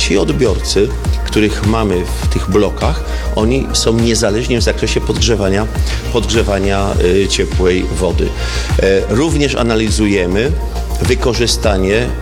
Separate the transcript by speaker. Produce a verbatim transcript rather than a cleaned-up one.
Speaker 1: ci odbiorcy, których mamy w tych blokach, oni są niezależni w zakresie podgrzewania, podgrzewania ciepłej wody. Również analizujemy wykorzystanie